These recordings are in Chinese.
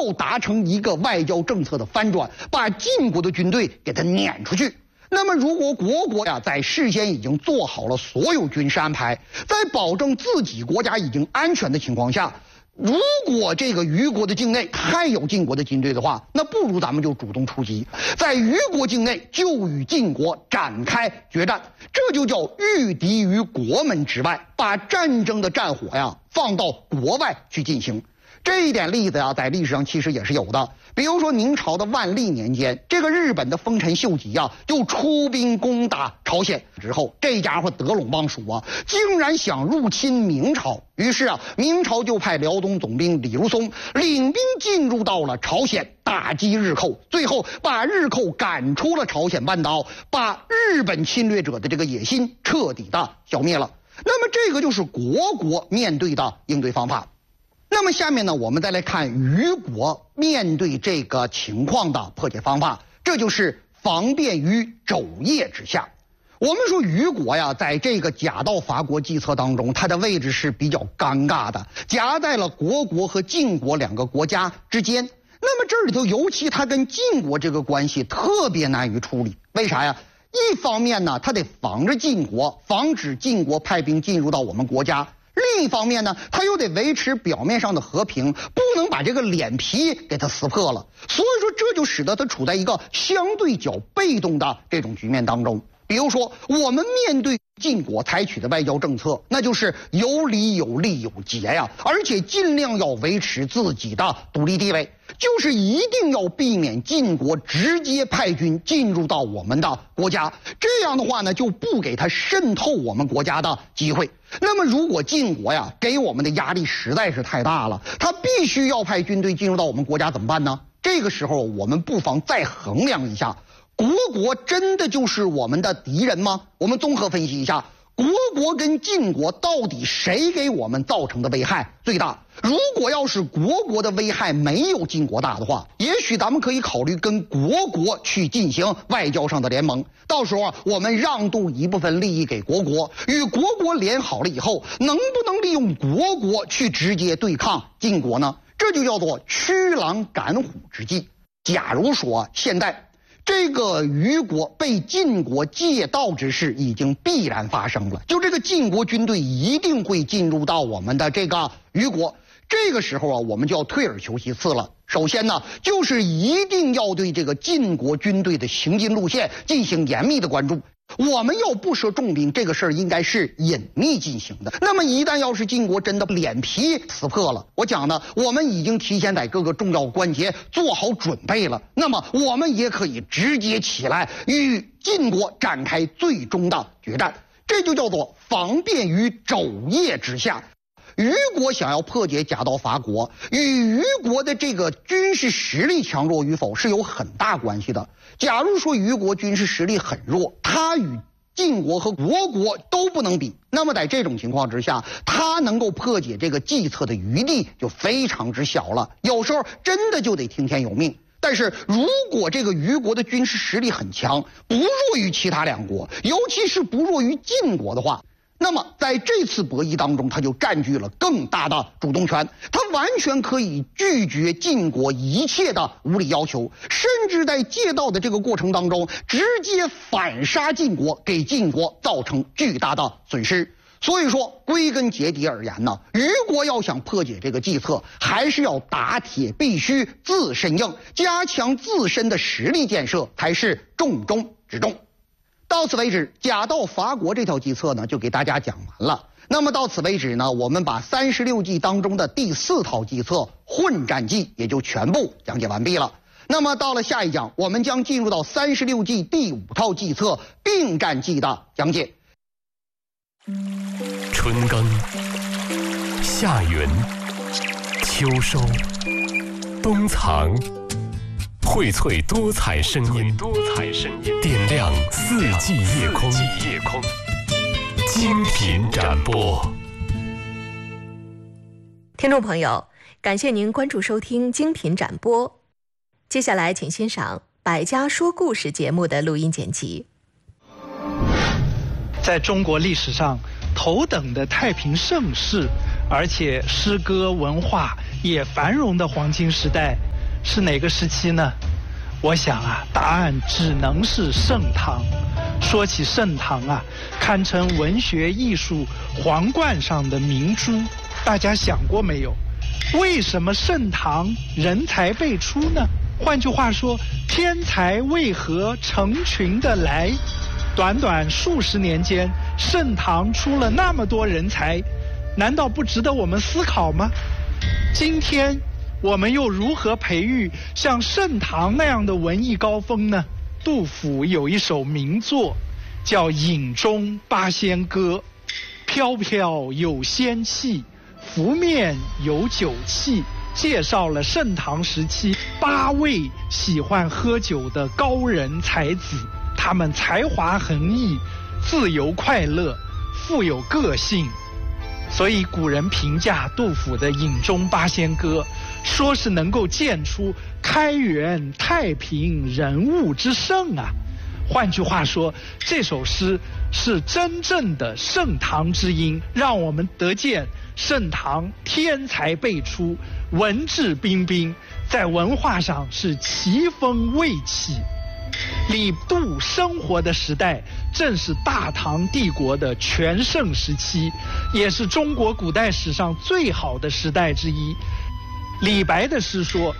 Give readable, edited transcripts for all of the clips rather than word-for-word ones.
够达成一个外交政策的翻转，把晋国的军队给它撵出去。那么，如果国呀在事先已经做好了所有军事安排，在保证自己国家已经安全的情况下，如果这个虞国的境内还有晋国的军队的话，那不如咱们就主动出击，在虞国境内就与晋国展开决战，这就叫御敌于国门之外，把战争的战火呀放到国外去进行。这一点例子呀，在历史上其实也是有的。比如说明朝的万历年间，这个日本的丰臣秀吉呀，就出兵攻打朝鲜之后，这家伙得陇望蜀啊，竟然想入侵明朝。于是啊，明朝就派辽东总兵李如松领兵进入到了朝鲜，打击日寇，最后把日寇赶出了朝鲜半岛，把日本侵略者的这个野心彻底的消灭了。那么这个就是国面对的应对方法。那么下面呢，我们再来看虞国面对这个情况的破解方法，这就是防便于肘腋之下。我们说虞国呀，在这个假道伐国计策当中，它的位置是比较尴尬的，夹在了国和晋国两个国家之间。那么这里头，尤其它跟晋国这个关系特别难于处理，为啥呀？一方面呢，它得防着晋国，防止晋国派兵进入到我们国家。另一方面呢，他又得维持表面上的和平，不能把这个脸皮给他撕破了。所以说，这就使得他处在一个相对较被动的这种局面当中。比如说，我们面对晋国采取的外交政策，那就是有理有利有节呀，而且尽量要维持自己的独立地位，就是一定要避免晋国直接派军进入到我们的国家。这样的话呢，就不给他渗透我们国家的机会。那么，如果晋国呀给我们的压力实在是太大了，他必须要派军队进入到我们国家，怎么办呢？这个时候，我们不妨再衡量一下。国真的就是我们的敌人吗？我们综合分析一下，国跟晋国到底谁给我们造成的危害最大？如果要是国的危害没有晋国大的话，也许咱们可以考虑跟国去进行外交上的联盟。到时候啊，我们让渡一部分利益给国，与国联好了以后，能不能利用国去直接对抗晋国呢？这就叫做驱狼赶虎之计。假如说现在这个虞国被晋国借道之事已经必然发生了，就这个晋国军队一定会进入到我们的这个虞国。这个时候啊，我们就要退而求其次了。首先呢，就是一定要对这个晋国军队的行进路线进行严密的关注。我们要不设重兵，这个事儿应该是隐秘进行的。那么一旦要是晋国真的脸皮撕破了，我讲呢，我们已经提前在各个重要关节做好准备了，那么我们也可以直接起来与晋国展开最终的决战，这就叫做防便于肘腋之下。虞国想要破解假道伐国，与虞国的这个军事实力强弱与否是有很大关系的。假如说虞国军事实力很弱，他与晋国和国都不能比，那么在这种情况之下，他能够破解这个计策的余地就非常之小了。有时候真的就得听天由命。但是如果这个虞国的军事实力很强，不弱于其他两国，尤其是不弱于晋国的话，那么在这次博弈当中，他就占据了更大的主动权，他完全可以拒绝晋国一切的无理要求，甚至在借道的这个过程当中，直接反杀晋国，给晋国造成巨大的损失。所以说，归根结底而言呢，虞国要想破解这个计策，还是要打铁必须自身硬，加强自身的实力建设才是重中之重。到此为止，假道伐国这条计策呢，就给大家讲完了。那么到此为止呢，我们把36计当中的第4套计策混战计也就全部讲解完毕了。那么到了下一讲，我们将进入到36计第5套计策并战计的讲解。 春耕、夏耘、秋收、冬藏，荟萃多彩声音，点亮四季夜空，精品展播。 听众朋友，感谢您关注收听精品展播。接下来请欣赏《百家说故事》节目的录音剪辑。 在中国历史上，头等的太平盛世而且诗歌文化也繁荣的黄金时代是哪个时期呢？我想啊，答案只能是盛唐。说起盛唐啊，堪称文学艺术皇冠上的明珠。大家想过没有，为什么盛唐人才辈出呢？换句话说，天才为何成群的来？短短数十年间，盛唐出了那么多人才，难道不值得我们思考吗？今天我们又如何培育像盛唐那样的文艺高峰呢？杜甫有一首名作叫《饮中八仙歌》，飘飘有仙气，拂面有酒气，介绍了盛唐时期8位喜欢喝酒的高人才子，他们才华横溢，自由快乐，富有个性。所以古人评价杜甫的《饮中八仙歌》，说是能够见出开元太平人物之盛啊。换句话说，这首诗是真正的盛唐之音，让我们得见盛唐天才辈出，文质彬彬，在文化上是奇峰未起。李杜生活的时代正是大唐帝国的全盛时期，也是中国古代史上最好的时代之一。李白的诗说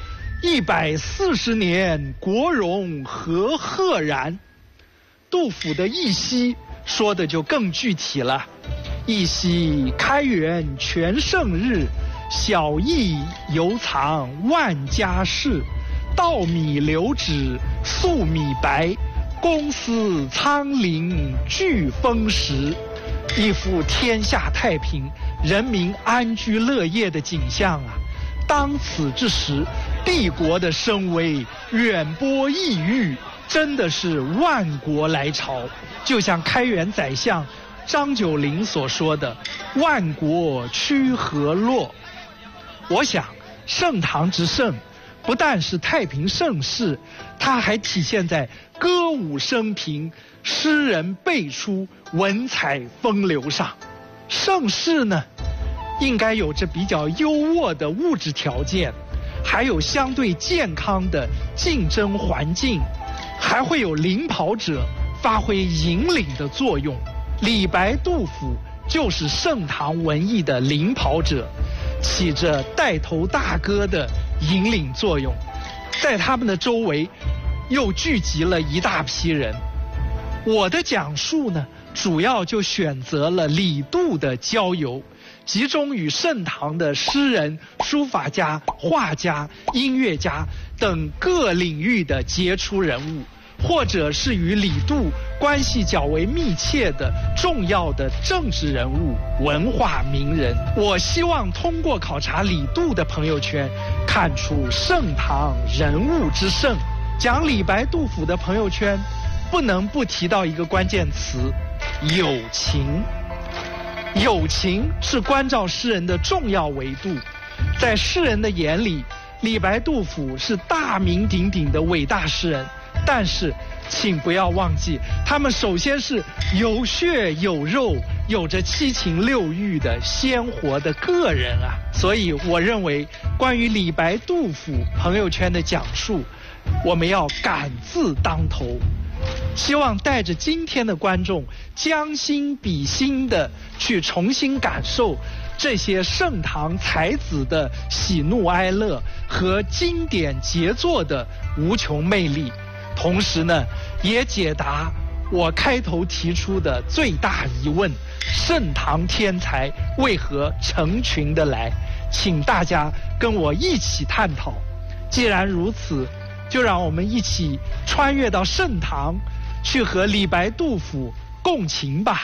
：“140年，国荣和赫然。”杜甫的《忆昔》说的就更具体了：“忆昔开元全盛日，小邑犹藏万家室。稻米流脂粟米白，公司仓廪俱丰实。”一幅天下太平、人民安居乐业的景象啊！当此之时，帝国的声威远播异域，真的是万国来朝。就像开元宰相张九龄所说的“万国趋和落”。我想，盛唐之盛，不但是太平盛世，它还体现在歌舞升平、诗人辈出、文采风流上。盛世呢，应该有着比较优渥的物质条件，还有相对健康的竞争环境，还会有领跑者发挥引领的作用。李白、杜甫就是盛唐文艺的领跑者，起着带头大哥的引领作用。在他们的周围又聚集了一大批人。我的讲述呢，主要就选择了李杜的郊游，集中与盛唐的诗人、书法家、画家、音乐家等各领域的杰出人物，或者是与李杜关系较为密切的重要的政治人物、文化名人。我希望通过考察李杜的朋友圈，看出盛唐人物之盛。讲李白、杜甫的朋友圈，不能不提到一个关键词：友情。友情是关照诗人的重要维度。在诗人的眼里，李白、杜甫是大名鼎鼎的伟大诗人，但是请不要忘记，他们首先是有血有肉、有着七情六欲的鲜活的个人啊。所以我认为，关于李白、杜甫朋友圈的讲述，我们要敢字当头。希望带着今天的观众将心比心的去重新感受这些盛唐才子的喜怒哀乐和经典杰作的无穷魅力，同时呢，也解答我开头提出的最大疑问：盛唐天才为何成群的来？请大家跟我一起探讨。既然如此，就让我们一起穿越到盛唐，去和李白、杜甫共情吧。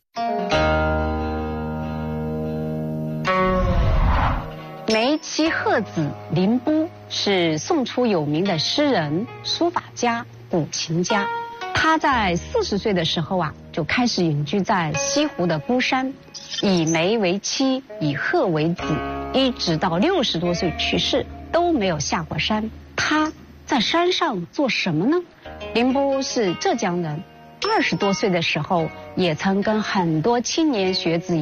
梅妻鹤子林波是宋初有名的诗人、书法家、古琴家。他在40岁的时候啊，就开始隐居在西湖的孤山，以梅为妻，以鹤为子，一直到60多岁去世都没有下过山。他在山上做什么呢？林波是浙江人，20多岁的时候也曾跟很多青年学子一样，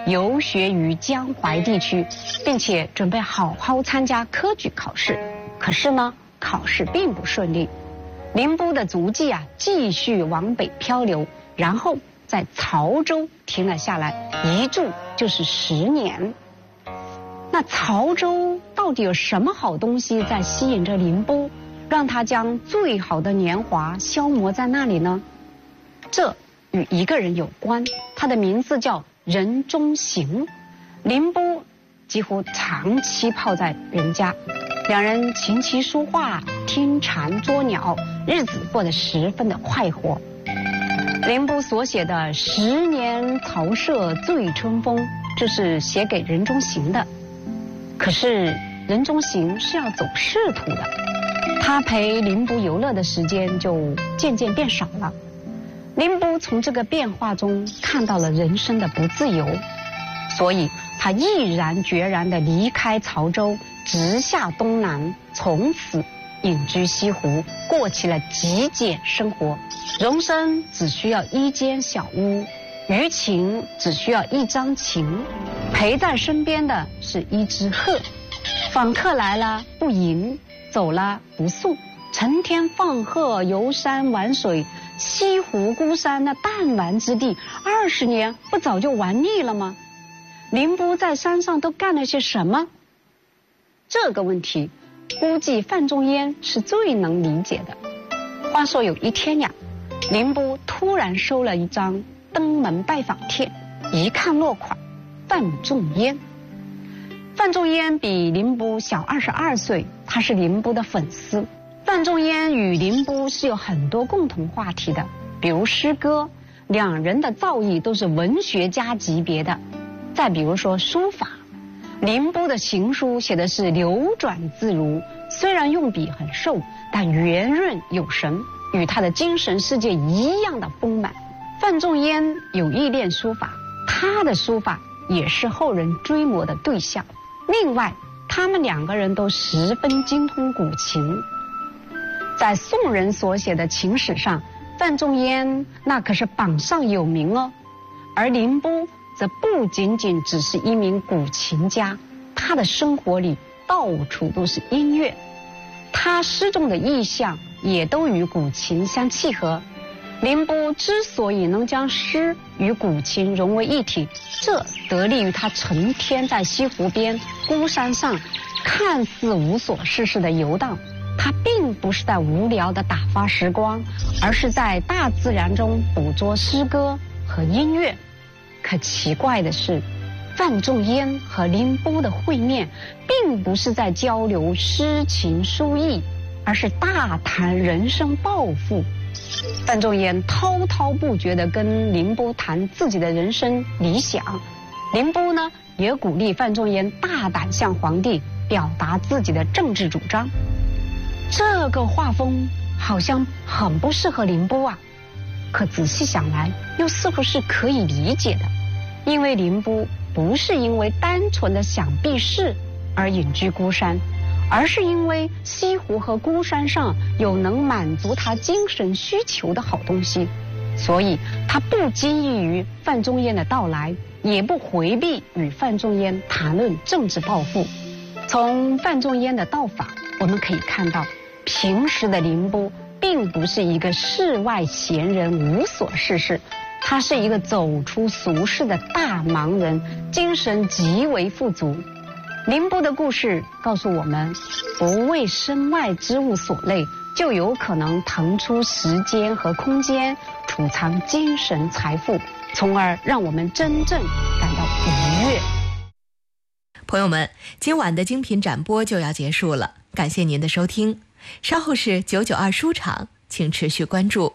游学于江淮地区，并且准备好好参加科举考试。可是呢，考试并不顺利。林波的足迹继续往北漂流，然后在曹州停了下来，一住就是10年。那曹州到底有什么好东西在吸引着林波，让他将最好的年华消磨在那里呢？这与一个人有关，他的名字叫任中行。林波几乎长期泡在人家，两人琴棋书画，听蝉捉鸟，日子过得十分的快活。林波所写的《10年曹舍醉春风》，这是写给任中行的。可是任中行是要走仕途的，他陪林波游乐的时间就渐渐变少了。林波从这个变化中看到了人生的不自由，所以他毅然决然地离开曹州，直下东南，从此隐居西湖，过起了极简生活。容身只需要1间小屋，于情只需要1张琴，陪在身边的是1只鹤。访客来了不迎，走了不送，成天放鹤游山玩水。西湖孤山那弹丸之地，20年不早就玩腻了吗？林波在山上都干了些什么？这个问题，估计范仲淹是最能理解的。话说有一天呀，林波突然收了一张登门拜访帖，一看落款范仲淹。范仲淹比林波小22岁，他是林波的粉丝。范仲淹与林波是有很多共同话题的，比如诗歌，两人的造诣都是文学家级别的。再比如说书法，林波的行书写的是流转自如，虽然用笔很瘦，但圆润有神，与他的精神世界一样的丰满。范仲淹有意练书法，他的书法也是后人追摹的对象。另外，他们2个人都十分精通古琴。在宋人所写的琴史上，范仲淹那可是榜上有名哦。而林波则不仅仅只是一名古琴家，他的生活里到处都是音乐，他诗中的意象也都与古琴相契合。林波之所以能将诗与古琴融为一体，这得力于他成天在西湖边孤山上看似无所事事的游荡。他并不是在无聊的打发时光，而是在大自然中捕捉诗歌和音乐。可奇怪的是，范仲淹和林波的会面并不是在交流诗情书意，而是大谈人生抱负。范仲淹滔滔不绝地跟林波谈自己的人生理想，林波呢也鼓励范仲淹大胆向皇帝表达自己的政治主张。这个画风好像很不适合林波啊，可仔细想来又似乎是可以理解的，因为林波不是因为单纯的想避世而隐居孤山，而是因为西湖和孤山上有能满足他精神需求的好东西，所以他不惊异于范仲淹的到来，也不回避与范仲淹谈论政治抱负。从范仲淹的道法，我们可以看到，平时的林波并不是一个世外闲人，无所事事，他是一个走出俗世的大忙人，精神极为富足。林波的故事告诉我们，不为身外之物所累，就有可能腾出时间和空间，储藏精神财富，从而让我们真正感到愉悦。 朋友们，今晚的精品展播就要结束了，感谢您的收听。稍后是992书场，请持续关注。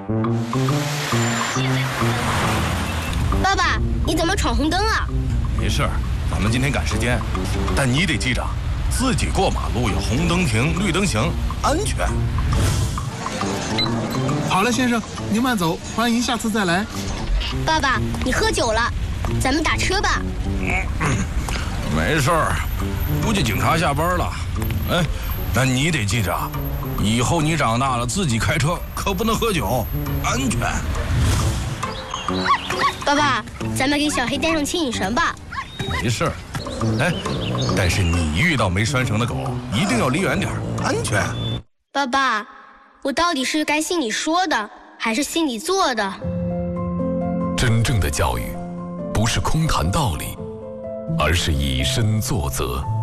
爸爸，你怎么闯红灯啊？ 没事儿，咱们今天赶时间，但你得记着，自己过马路有红灯停，绿灯行，安全。 好了，先生，您慢走，欢迎下次再来。 爸爸，你喝酒了，咱们打车吧。 没事儿，估计警察下班了。哎，那你得记着，以后你长大了自己开车可不能喝酒，安全。 爸爸，咱们给小黑带上牵引绳吧。 没事儿。哎，但是你遇到没拴绳的狗，一定要离远点，安全。 爸爸，我到底是该信你说的，还是信你做的？ 真正的教育，不是空谈道理，而是以身作则。